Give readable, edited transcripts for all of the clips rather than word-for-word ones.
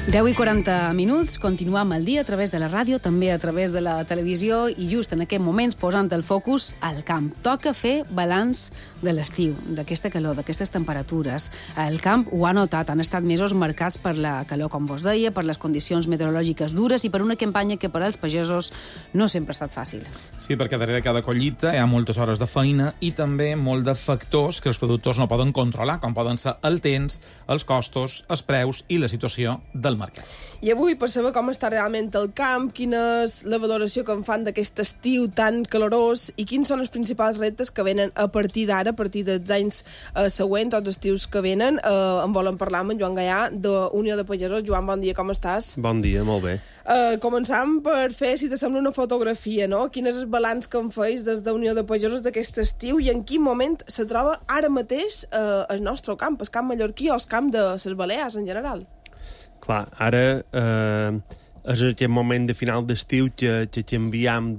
10:40, continuam el dia a través de la ràdio, també a través de la televisió i just en aquest moments posant el focus al camp. Toca fer balanç de l'estiu, d'aquesta calor, d'aquestes temperatures. El camp ho ha notat, han estat mesos marcats per la calor, com vos deia, per les condicions meteorològiques dures i per una campanya que per als pagesos no sempre ha estat fàcil. Sí, perquè darrere cada collita hi ha moltes hores de feina i també molt de factors que els productors no poden controlar, com poden ser el temps, els costos, els preus i la situació del mercat. I avui, per saber com està realment el camp, quina és la valoració que en fan d'aquest estiu tan calorós i quins són els principals reptes que venen a partir d'ara, a partir dels anys següents, els estius que venen, en volen parlar amb en Joan Gaià, d'Unió de Pagesos. Joan, bon dia, com estàs? Bon dia, molt bé. Començam per fer, si t'assembla, una fotografia, no? Quin és el balanç que en feis des d'Unió de Pagesos d'aquest estiu i en quin moment se troba ara mateix el nostre camp, el camp mallorquí o el camp de les Balears en general? Clar, ara és aquest moment de final d'estiu que canviem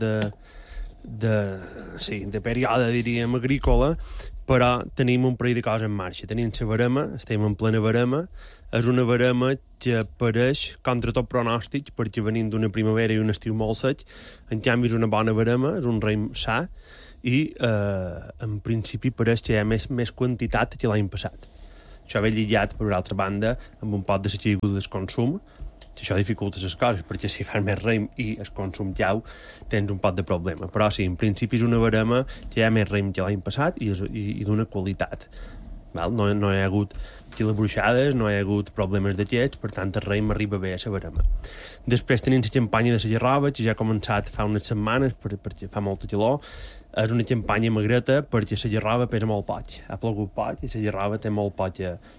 de període, diríem, agrícola, però tenim un parell de coses en marxa. Tenim la verema, estem en plena verema, és una verema que apareix contra tot pronòstic, perquè venim d'una primavera i un estiu molt sec, en canvi és una bona verema, és un raïm sa, i en principi pareix que hi ha més quantitat que l'any passat. Això ve lligat, per una altra banda, amb un pot de la caiguda del consum, que això dificulta les coses, perquè si fas més raïm i el consum jau, tens un pot de problema. Però sí, en principi és una verema que hi ha més raïm que l'any passat i d'una qualitat. Val? No hi ha hagut xilabruixades, no hi ha hagut problemes d'aquests, per tant el raïm arriba bé a la verema. Després tenim la campanya de la gerroba, que ja ha començat fa unes setmanes, perquè fa molta calor. És una campanya magreta perquè la gerroba pesa molt poc. Ha plogut poc i la gerroba té molt poc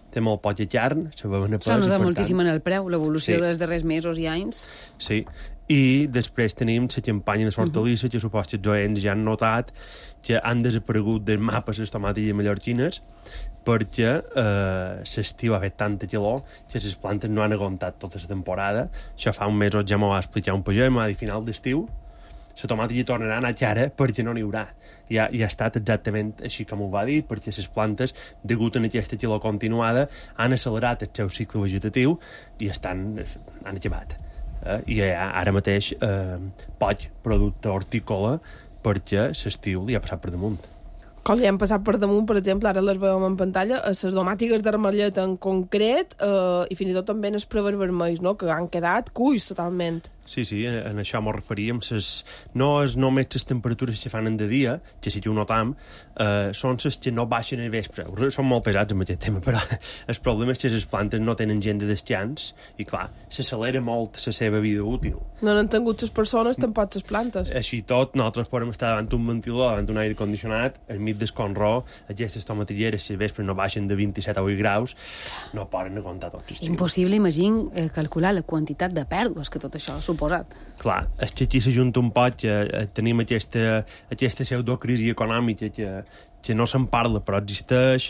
carn. S'ha notat moltíssim en el preu, l'evolució dels darrers mesos i anys. Sí, i després tenim la campanya de l'hortalissa, que suposo que els oients ja han notat que han desaparegut dels mapes les tomatilles mallorquines perquè l'estiu ha fet tanta calor que les plantes no han aguantat tota la temporada. Això fa un mes ja m'ho va explicar un pager, m'ha dit final d'estiu la tomatilla tornarà a anar cara perquè no n'hi haurà. I ha estat exactament així com ho va dir, perquè les plantes, degut a aquesta calor continuada, han accelerat el seu cicle vegetatiu i han acabat. I ara mateix poc producte hortícola perquè l'estiu li ha passat per damunt. Com li han passat per damunt, per exemple, ara les veiem en pantalla, les domàtiques d'armellet en concret i fins i tot també els prevers vermells, no?, que han quedat cuis totalment. Sí, en això m'ho referíem. No és només les temperatures que fan en de dia, que sí que ho notam, són les que no baixen al vespre. Són molt pesats amb aquest tema, però el problema és que les plantes no tenen gent de descans i, clar, s'accelera molt la seva vida útil. No n'han tingut les persones, tampoc les plantes. Així tot, nosaltres podem estar davant un ventilador, davant un aire condicionat, al mig del conró, aquestes tomatilleres, si al vespre no baixen de 27 a 8 graus, no poden aguantar tot l'estiu. Impossible, imagino, calcular la quantitat de pèrdues que tot això suposat. Clar, és que aquí s'ajunta un poc que tenim aquesta pseudocrisi econòmica que no se'n parla però existeix.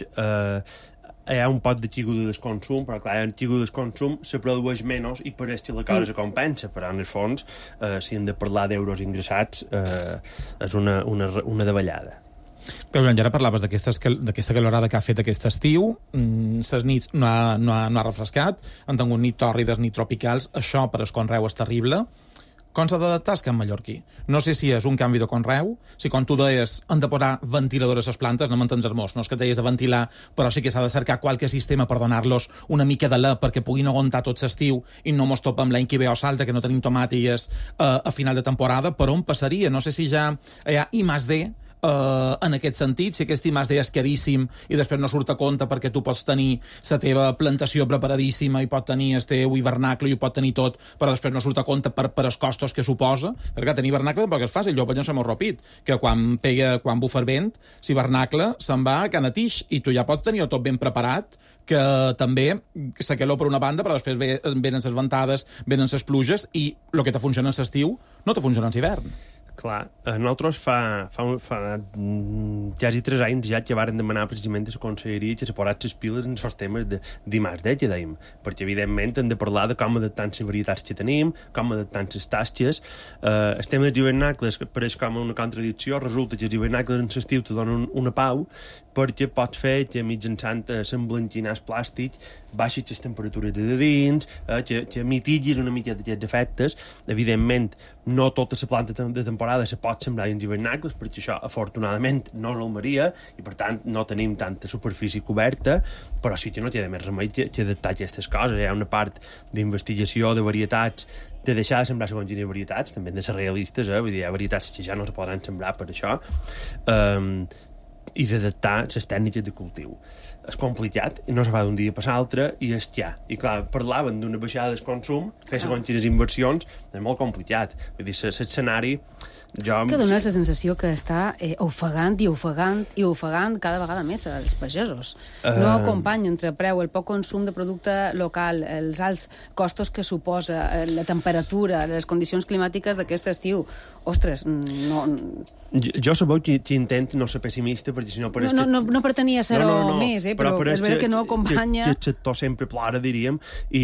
Hi ha un pot de caiguda del consum, però clar, en caiguda del consum se produeix menys i pareix que la cosa se compensa, però en el fons, si hem de parlar d'euros ingressats, és una davallada. Però, Joan, ja ara parlaves d'aquesta calorada que ha fet aquest estiu, les nits no ha refrescat, han tingut ni tòrrides ni tropicals, això per el conreu és terrible. Com s'ha d'adaptar el camp mallorquí? No sé si és un canvi de conreu, si com tu deies han de posar ventiladores a les plantes, no m'entens molts, no és que deies de ventilar, però sí que s'ha de cercar qualque sistema per donar-los una mica de l'e perquè puguin aguantar tot l'estiu i no mos topem l'any que ve o salta, que no tenim tomàtiques a final de temporada. Per on passaria? No sé si ja hi ha I+D en aquest sentit, si aquest I+D és caríssim i després no surt a compte perquè tu pots tenir la teva plantació preparadíssima i pot tenir el teu hivernacle i ho pot tenir tot, però després no surt a compte per els costos que suposa, perquè tenir hivernacle tampoc és fàcil. Jo vaig en el repit, que quan bufa el vent, l'hivernacle se'n va a canatix i tu ja pots tenir tot ben preparat, que també la calor per una banda, però després venen les ventades, venen les pluges i el que te funciona en l'estiu no te funciona en l'hivern. Clar, nosaltres fa quasi 3 anys ja que varen demanar precisament a la conselleria que se posat les piles en els temes d'I+D, que dèiem, perquè evidentment hem de parlar de com adaptar les varietats que tenim, com adaptar les tasques. El tema dels hivernacles pareix com una contradicció, resulta que els hivernacles en l'estiu te donen una pau perquè pots fer que mitjançant s'emblanquinars plàstics baixis les temperatures de dins, que mitiguis una mica d'aquests efectes. Evidentment, no tota la planta de temporada se pot sembrar en hivernacles, perquè això, afortunadament, no és Almeria, i per tant no tenim tanta superfície coberta, però sí que no té de més remei que adaptar aquestes coses. Hi ha una part d'investigació de varietats, de deixar de sembrar segons quines varietats, també de ser realistes, vull dir, hi ha varietats que ja no es poden sembrar per això, i d'adaptar les tècniques de cultiu. És complicat, no se fa d'un dia per l'altre, i és ja. I clar, parlaven d'una baixada del consum, fer segons quines inversions, és molt complicat. Vull dir, l'escenari... Que dona la sensació que està ofegant cada vegada més els pagesos. No acompanya entre preu, el poc consum de producte local, els alts costos que suposa, la temperatura, les condicions climàtiques d'aquest estiu. Ostres, no... Jo sabeu que intento no ser pessimista, perquè si no... No pretenia ser-ho més, però és veritat que no acompanya... Que el sector sempre plora, diríem,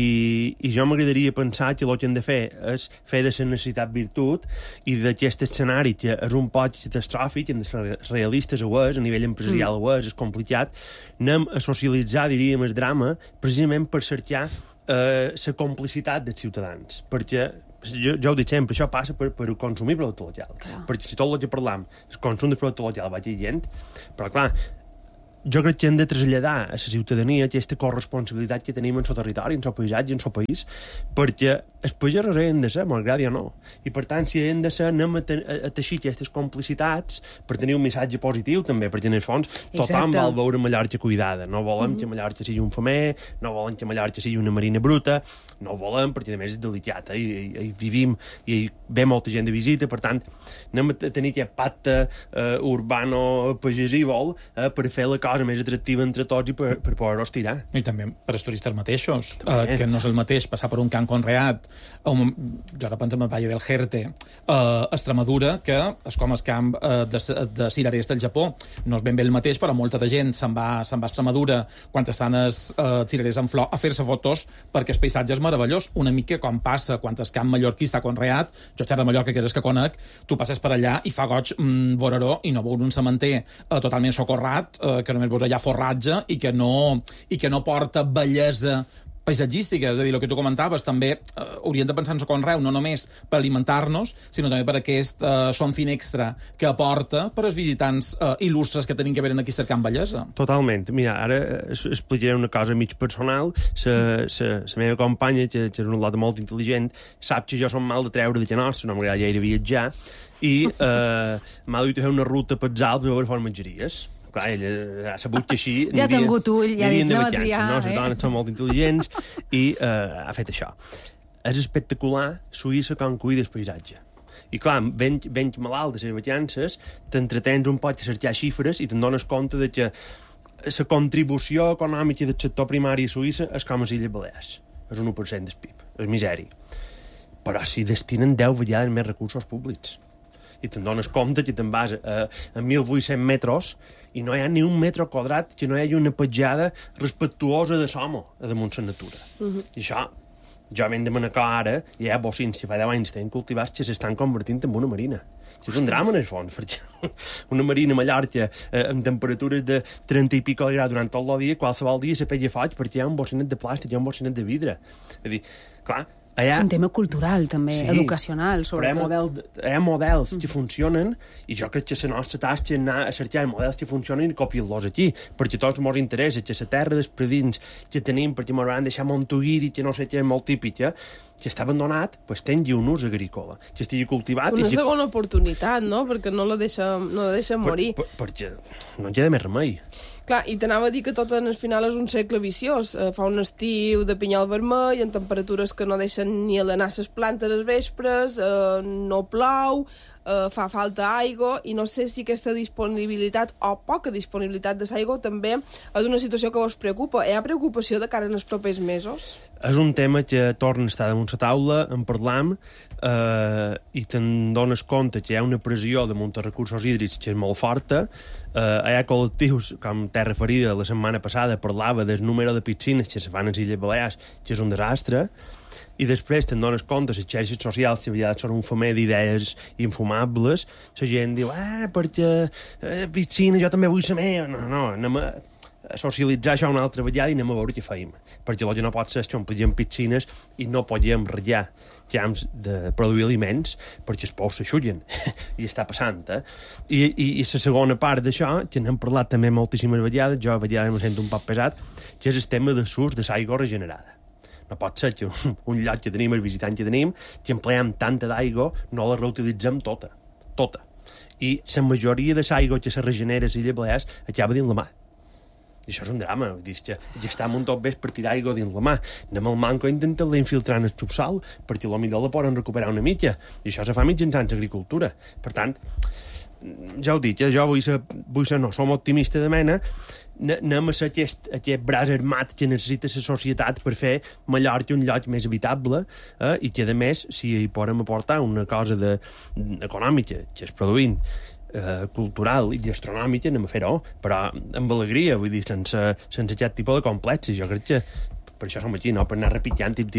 i jo m'agradaria pensar que el que hem de fer és fer de la necessitat virtut, i d'aquest escenari que és un poc catastròfic, hem de ser realistes, ho és, a nivell empresarial ho és complicat, anem a socialitzar, diríem, el drama, precisament per cercar la complicitat dels ciutadans, perquè jo ho dic sempre, això passa per consumir producte local. Clar. Perquè si tot el que parlam és consum de producte local, vaig dient, però clar, jo crec que hem de traslladar a la ciutadania aquesta corresponsabilitat que tenim en el territori, en el paisatge, en el país, perquè els pagesos hem de ser, m'agradi o no. I per tant, si hem de ser, anem a teixir aquestes complicitats per tenir un missatge positiu també, perquè en el fons tothom vol veure Mallorca cuidada. No volem que Mallorca sigui un femer, no volem que Mallorca sigui una marina bruta, no volem, perquè a més és delicat, hi vivim i hi ve molta gent de visita, per tant, anem a tenir aquest pacte urbano-pagesívol per fer la cosa més atractiva entre tots i per poder-ho estirar. I també per als turistes mateixos, que no és el mateix passar per un camp conreat, jo ara penso en el Valle del Jerte, a Extremadura, que és com el camp de cirerers del Japó. No és ben bé el mateix, però molta de gent se'n va a Extremadura quan estan els cirerers en flor a fer-se fotos, perquè el paisatge és meravellós, una mica com passa quan el camp mallorquí està conreat. Jo xer de Mallorca, que és el que conec, tu passes per allà i fa goig veure-ho i no veure un cementer totalment socorrat, que només veus allà forratge i que no porta bellesa paisatgística, és a dir, el que tu comentaves, també hauríem de pensar en el conreu, no només per alimentar-nos, sinó també per aquest something extra que aporta per als visitants il·lustres que tenim que venen aquí cercant bellesa. Totalment. Mira, ara explicaré una cosa mig personal. La meva companya, que és una lota molt intel·ligent, sap que jo som mal de treure de que nostre, no m'agrada gaire viatjar, i m'ha dut a fer una ruta pels Alps a veure formatgeries. Clar, ella ha sabut que així... Ja ha tingut ull, ja ha dit, no va triar. Les dones són molt intel·ligents i ha fet això. És espectacular Suïssa com cuida el paisatge. I clar, ben malalt de les vacances, t'entretens un poc a cercar xifres i te'n dones compte de que la contribució econòmica del sector primari a Suïssa és com a les Illes Balears. És un 1% del PIB, és misèria. Però si destinen 10 vegades més recursos públics i te'n dones compte que te'n vas a 1.800 metres i no hi ha ni un metre quadrat que no hi hagi una petjada respectuosa de l'home damunt la natura. I això, jo venc de Manacor ara, i hi ha bocins que fa 10 anys tenen cultivats que s'estan convertint en una marina. Això és un drama, en el fons, perquè una marina a Mallorca amb temperatures de 30 i pico graus durant tot el dia, qualsevol dia se pella foig perquè hi ha un bocinet de plàstic, hi ha un bocinet de vidre. És a dir, clar, és un tema cultural, també, sí, educacional, sobretot. Però hi ha models que funcionen, i jo crec que la nostra tasca és anar a cercar models que funcionen i copiar-los aquí, perquè tots ens interessa que la terra dels predins que tenim, perquè ens van deixar Montuguiri, que no sé què, molt típica, que està abandonat, doncs tingui un ús agrícola, que estigui cultivat... Una segona oportunitat, no?, perquè no la deixen morir. Perquè no hi ha de més remei. Clar, i t'anava a dir que tot en el final és un cercle viciós. Fa un estiu de pinyol vermell, en temperatures que no deixen ni alenar les plantes als vespres, no plou, fa falta aigua, i no sé si aquesta disponibilitat o poca disponibilitat de l'aigua també és una situació que vos preocupa. Hi ha preocupació de cara en els propers mesos? És un tema que torna a estar damunt la taula, en parlam, i te'n dones compte que hi ha una pressió damunt els recursos hídrics que és molt forta. Hi ha col·lectius, com t'he referida la setmana passada, parlava del número de piscines que se fan a les Illes Balears, que és un desastre, i després te'n dones compte, les xarxes socials, si ja són un femer d'idees infumables, la gent diu, perquè piscina, jo també vull ser meva. No, anem a socialitzar això una altra vegada i anem a veure què feim. Perquè el que no pot ser és que omplíem piscines i no podem ratllar camps de produir aliments perquè els pous s'aixullen. I està passant, I la segona part d'això, que n'hem parlat també moltíssimes vegades, jo a vegades me sento un poc pesat, que és el tema de l'ús de l'aigua regenerada. No pot ser que un lloc que tenim, el visitant que tenim, que empleem tanta d'aigua, no la reutilitzem tota. I la majoria de l'aigua que se regenera a Illes Balears acaba dins la mar. I això és un drama, vull dir que ja estem un tot bé per tirar aigua dins la mà. Anem al manco i intentem-la infiltrar en el subsol perquè potser la poden recuperar una mica. I això se fa mitjançant l'agricultura. Per tant, ja ho dic, jo vull ser no, som optimistes de mena, anem a ser aquest braç armat que necessita la societat per fer Mallorca un lloc més habitable i que, a més, si hi podem aportar una cosa econòmica, que és produint, cultural i gastronòmica, anem a fer-ho, però amb alegria, vull dir, sense aquest tipus de complexes. Jo crec que per això som aquí, no? Per anar repitjant tip.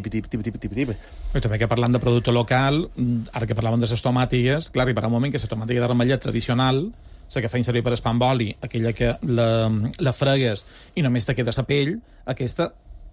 I també que parlant de producte local, ara que parlàvem de les tomàtigues, clar, arribarà un moment que la tomàtiga de ramellet tradicional, la que feien servir per espam boli, aquella que la fregues i només te queda la pell, aquesta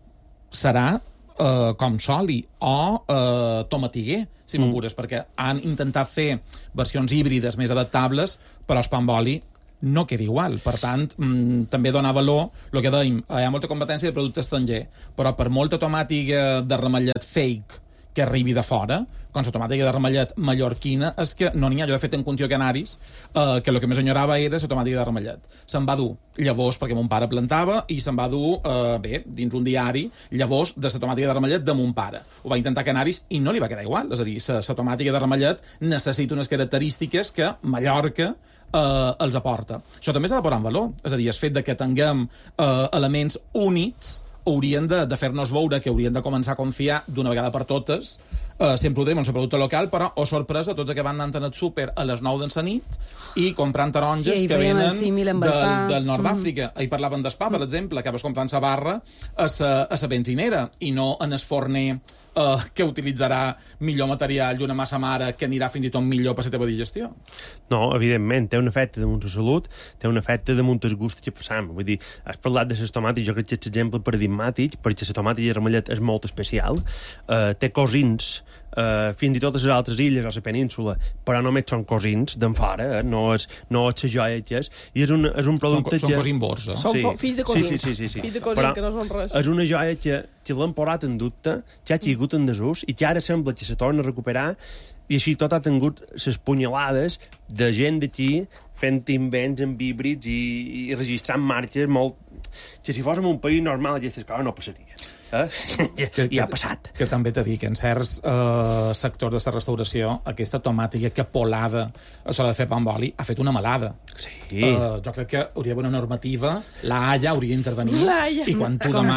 serà com soli o tomatiguer, si m'apures, perquè han intentat fer versions híbrides més adaptables, però el spam boli no queda igual. Per tant, també dona valor el que dèiem, hi ha molta competència de producte estranger, però per molta tomàtiga de ramellet fake que arribi de fora, com la tomàtica de ramellet mallorquina, és que no n'hi ha. Jo, de fet, en Contió Canaris, que el que més enyorava era la tomàtica de ramellet. Se'n va dur llavors, perquè mon pare plantava, i se'n va dur, dins un diari, llavors de la tomàtica de ramellet de mon pare. Ho va intentar a Canaris i no li va quedar igual. És a dir, la tomàtica de ramellet necessita unes característiques que Mallorca els aporta. Això també s'ha de posar en valor. És a dir, el fet de que tinguem elements únics haurien de fer-nos veure que haurien de començar a confiar d'una vegada per totes, sempre ho dèiem, en el producte local, però, sorpresa, tots que van anant al súper a les 9 de la nit i comprant taronges que venen del nord d'Àfrica. Ahir parlaven d'espà, per exemple, que vas comprant la barra a la benzinera i no en el forner que utilitzarà millor material i una massa mare que anirà fins i tot millor per la teva digestió. No, evidentment, té un efecte damunt la salut, té un efecte damunt el gust que passam. Vull dir, has parlat de les tomàtiques, jo crec que és l'exemple paradigmàtic, perquè la tomàtica de ramellet és molt especial, té cosins, fins i tot a les altres illes o a la península, però només són cosins d'en fora, no és la joia que és, i és un producte són cosins borsa. Són fills de cosins. Sí. Fills de cosins, que no són res. És una joia que l'han posat en dubte, que ha caigut en desús i que ara sembla que se torna a recuperar, i així tot ha tingut les punyalades de gent d'aquí fent invents amb híbrids i registrant marques molt... que si fóssim un país normal aquestes coses no passaria. I ha passat. Que també t'he dit que en certs sectors de la restauració aquesta tomàtica que polada a l'hora de fer pa amb oli ha fet una malada. Sí. Jo crec que hauria d'haver una normativa, la Haia hauria d'intervenir i quan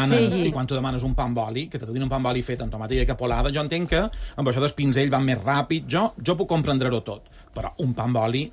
tu demanes un pa amb oli, que te donin un pa amb oli fet amb tomàtica que polada, jo entenc que amb això del pinzell va més ràpid, jo puc comprendre-ho tot, però un pa amb oli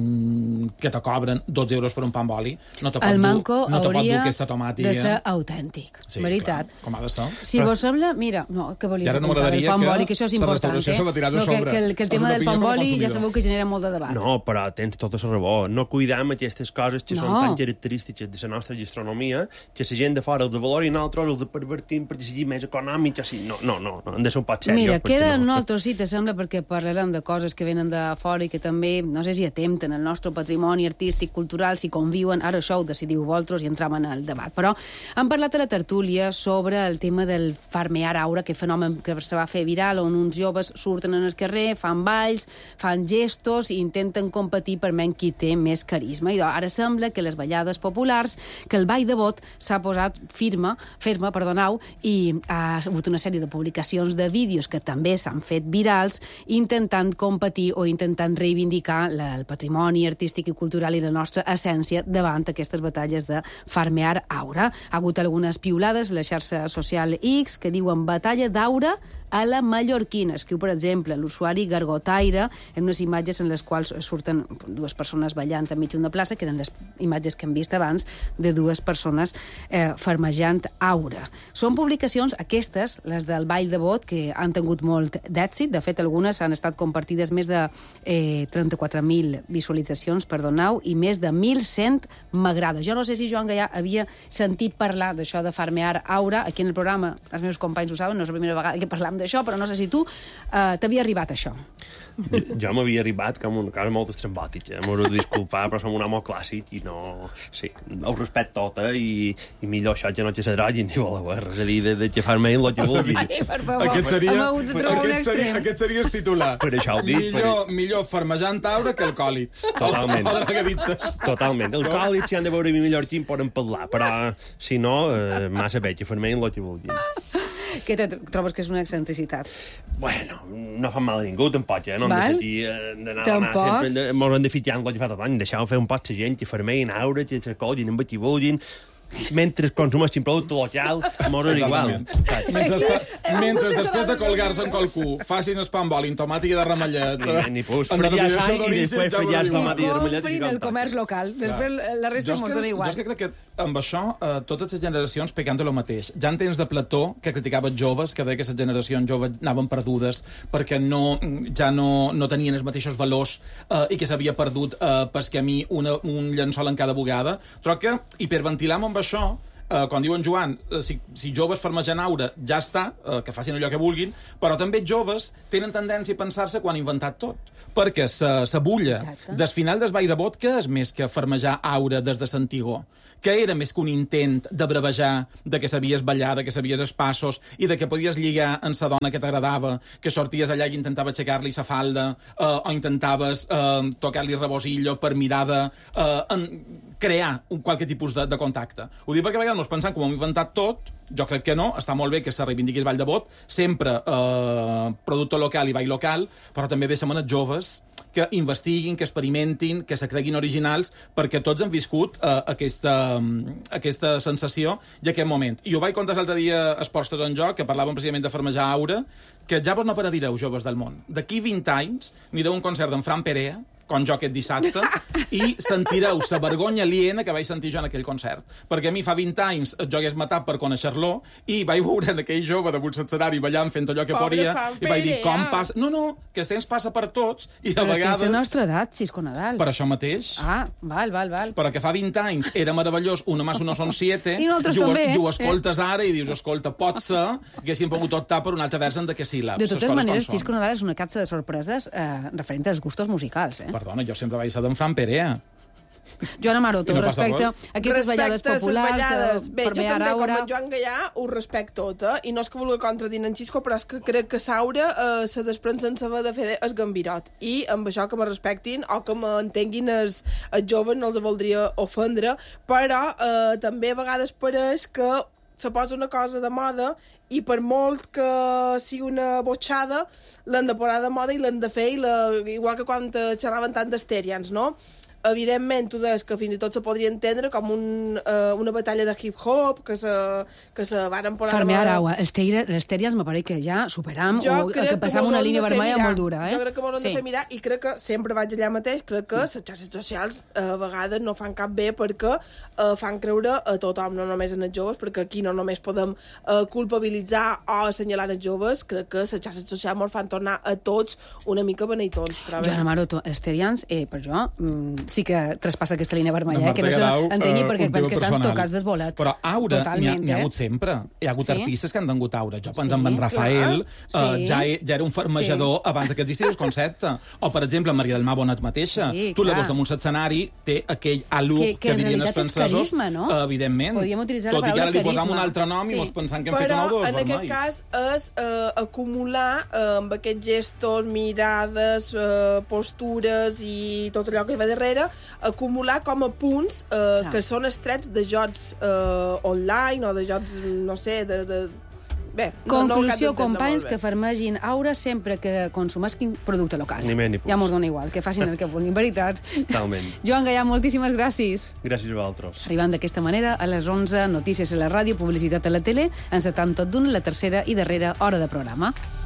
que te cobren 12 euros per un pa amb oli no te pot dur aquesta tomàtica. De ser autèntic, sí, veritat. Clar, com ha de ser. Si vos sembla, mira, no, que volies apuntar del pa amb oli, que això és important, que el tema del pa amb oli ja sabeu que genera molt de debat. No, però tens tota la raó. No cuidam aquestes coses que són tan característiques de la nostra gastronomia que la gent de fora els valori i nosaltres els pervertim perquè sigui més econòmic. No, han de ser un pot seriós. Mira, queda un altre sí, te sembla, perquè parlarem de coses que venen de fora i que també, no sé si atempten el nostre patrimoni artístic, cultural, si conviuen, ara això ho decidiu vosaltres i entram en el debat. Però hem parlat a la tertúlia sobre el tema del farmear aura, que fenomen que se va fer viral, on uns joves surten en el carrer, fan balls, fan gestos i intenten competir per menys qui té més carisma. I ara sembla que les ballades populars, que el ball de bot s'ha posat ferma, i ha hagut una sèrie de publicacions de vídeos que també s'han fet virals intentant competir o intentant reivindicar el patrimoni artístic i cultural i la nostra essència davant aquestes batalles de farmear aura. Ha hagut algunes piulades a la xarxa social X que diuen batalla d'aura a la mallorquina. Escriu, per exemple, l'usuari Gargotaire, en unes imatges en les quals surten dues persones ballant enmig d'una plaça, que eren les imatges que hem vist abans, de dues persones farmejant aura. Són publicacions, aquestes, les del Ball de Bot, que han tingut molt d'èxit. De fet, algunes han estat compartides més de 34.000 visualitzacions, perdoneu, i més de 1.100 m'agrada. Jo no sé si Joan Gaià havia sentit parlar d'això de farmear aura. Aquí en el programa, els meus companys ho saben, no és la primera vegada que parlam d'això, però no sé si tu t'havia arribat això. Jo m'havia arribat com una cosa molt estrambòtica. M'ho de disculpar, però som un home clàssic i no... Sí, ho respecto tot, i millor això que no que s'adrogin, si voleu, és a dir, de xafar-me el que vulguin. Ai, per favor, aquest seria el titular. Per això ho dic. Millor farmejant aura que alcohòlics. Totalment. Totalment. Alcohòlics, si han de veure mi millor quin poden parlar, però si no, massa bé, que farmein el que vulguin. Què trobes que és una excentricitat? Bueno, no fan mal a ningú, tampoc, no hem de sentir d'anar a l'anar sempre... Mos hem de fitxar amb el que fa tot l'any, deixar-ho fer un pot la gent, que farmein aura, que s'acollin amb el que vulguin, mentre consumeixin producte local, moren igual. Mentre després de colgar-se en qualcú facin espambol amb tomàtica de ramellet, ni pus, fregar sang i després fregar tomàtica de ramellet. Comprin el comerç local, després la resta mos dona igual. Jo crec que amb això totes les generacions pegant de lo mateix. Ja en temps de Plató, que criticava els joves, que deia que les generacions joves anaven perdudes perquè ja no tenien els mateixos valors i que s'havia perdut pel camí un llençol en cada bugada. Però que hiperventilam amb això, quan diuen Joan, si joves farmejant aura, ja està, que facin allò que vulguin, però també joves tenen tendència a pensar-se quan han inventat tot. Perquè la bulla del final del Ball de Bot, que és més que farmejar aura des de Santigó? Que era més que un intent de bravejar, de que sabies ballar, de que sabies els passos i de que podies lligar amb la dona que t'agradava, que sorties allà i intentava aixecar-li la falda o intentaves tocar-li el rebosillo per mirar de crear qualque tipus de contacte. Ho dic perquè a vegades ens pensem que ho hem inventat tot. Jo crec que no, està molt bé que se reivindiqui el Ball de Bot, sempre producte local i ball local, però també deixem els joves que investiguin, que experimentin, que se creguin originals, perquè tots han viscut aquesta sensació i aquest moment. I ho vaig contar l'altre dia a Esports Tots en Joc, que parlàvem precisament de farmejar aura, que ja vos no paradireu, joves del món. D'aquí 20 anys anireu a un concert d'en Fran Perea, com jo aquest dissabte, i sentireu la vergonya aliena que vaig sentir jo en aquell concert. Perquè a mi fa 20 anys jo hagués matat per conèixer-lo i vaig veure en aquell jove de l'escenari ballant fent allò que podia i vaig dir, com passa... No, que el temps passa per tots i de vegades... Però que és la nostra edat, Xisco Nadal. Per això mateix. Ah, val. Però que fa 20 anys era meravellós, una más uno son 7, i nosaltres també, i ho escoltes ara i dius, escolta, pot ser que haguéssim pogut optar per un altre versen de que síl·labs. De totes maneres, Xisco Nadal és una capsa de sorpreses referent als gustos musicals, Perdona, jo sempre vaig ser d'en Fran Perea. Joana Maroto, respecte a aquestes ballades populars, bé, jo també, com en Joan Gaià, ho respecto tot, i no és que vulgui contradir en Xisco, però és que crec que Saura se desprèn sense haver de fer el gambirot. I amb això que me respectin o que m'entenguin els joves no els voldria ofendre, però també a vegades pareix que se posa una cosa de moda i per molt que sigui una botxada, l'han de posar de moda i l'han de fer, igual que quan xerraven tant d'esterians, no? Evidentment, tu deies que fins i tot se podria entendre com una batalla de hip-hop, que se varen posar... Farmear aura. Les tèries me pareix que ja superam, o que passam una línia vermella molt dura. Jo crec que m'ho hem de fer mirar, i crec que sempre vaig allà mateix, crec que les xarxes socials a vegades no fan cap bé perquè fan creure a tothom, no només en els joves, perquè aquí no només podem culpabilitzar o assenyalar els joves, crec que les xarxes socials ens fan tornar a tots una mica beneitons. Joana Maroto, els terians, per jo... sí que traspassa aquesta línia vermella, que no s'entengui perquè penso que estan tocats desbolat. Però aura n'hi ha hagut sempre. Hi ha hagut artistes que han tingut aura. Jo penso en Rafael, ja era un farmejador abans que existís el concepte. O, per exemple, Maria del Mar Bonet mateixa. Tu la veus damunt l'escenari, té aquell alug que dirien els francesos. Evidentment. Tot i que ara li posam un altre nom i mos pensant que hem fet un ou vermell. Però en aquest cas és acumular amb aquests gestos, mirades, postures i tot allò que va darrere, acumular com a punts que són estrets de jocs online o de jocs, no sé, Bé, conclusió, companys, que farmegin aura sempre que consumisquin producte local. Ni més ni pus. Ja m'ho dona igual, que facin el que vulguin, veritat. Totalment. Joan Gaià, moltíssimes gràcies. Gràcies a vosaltres. Arribant d'aquesta manera, a les 11, notícies a la ràdio, publicitat a la tele, encetant tot d'un la tercera i darrera hora de programa.